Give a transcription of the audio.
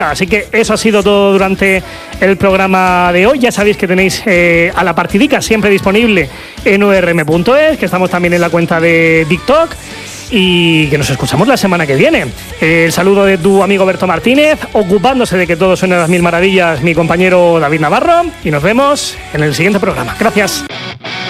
Así que eso ha sido todo durante el programa de hoy. Ya sabéis que tenéis a la partidica siempre disponible en urm.es, que estamos también en la cuenta de TikTok y que nos escuchamos la semana que viene. El saludo de tu amigo Berto Martínez, ocupándose de que todo suene a las mil maravillas, mi compañero David Navarro, y nos vemos en el siguiente programa. Gracias.